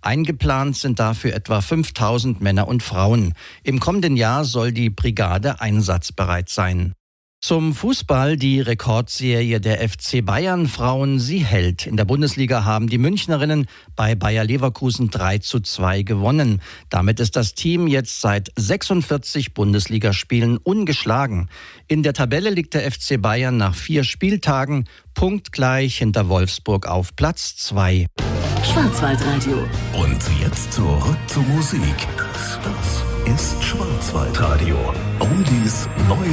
Eingeplant sind dafür etwa 5000 Männer und Frauen. Im kommenden Jahr soll die Brigade einsatzbereit sein. Zum Fußball: Die Rekordserie der FC Bayern Frauen, sie hält. In der Bundesliga haben die Münchnerinnen bei Bayer Leverkusen 3:2 gewonnen. Damit ist das Team jetzt seit 46 Bundesligaspielen ungeschlagen. In der Tabelle liegt der FC Bayern nach 4 Spieltagen punktgleich hinter Wolfsburg auf Platz 2. Schwarzwaldradio. Und jetzt zurück zur Musik. Das ist Schwarzwaldradio. Oldies, Neues.